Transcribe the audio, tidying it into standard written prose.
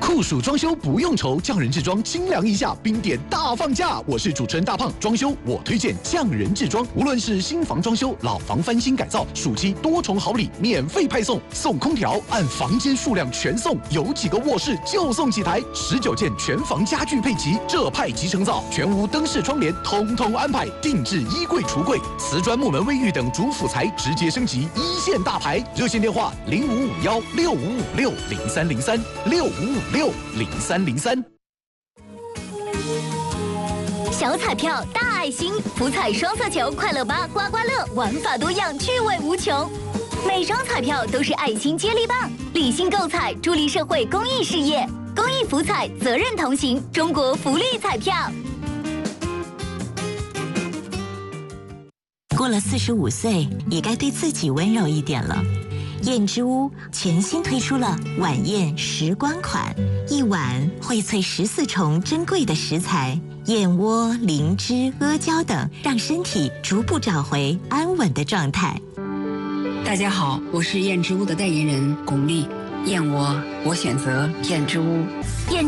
酷暑装修不用愁，匠人制装清凉一下，冰点大放价。我是主持人大胖，装修我推荐匠人制装。无论是新房装修、老房翻新改造，暑期多重好礼免费派送，送空调，按房间数量全送，有几个卧室就送几台，19件全房家具配齐，这派即成造，全屋灯饰窗帘通通安排，定制衣柜、橱柜、瓷砖、木门、卫浴等主辅材直接升级一线大牌。热线电话05516556030365560303。 小彩票大爱心，福彩双色球快乐8刮刮乐，玩法多样，趣味无穷。每张彩票都是爱心接力棒，理性购彩，助力社会公益事业。公益福彩，责任同行，中国福利彩票。 过了45岁，也该对自己温柔一点了。燕之屋全新推出了晚宴时光款，一碗荟萃14重珍贵的食材，燕窝、灵芝、阿胶等，让身体逐步找回安稳的状态。 大家好，我是燕之屋的代言人巩俐，燕窝我选择燕之屋。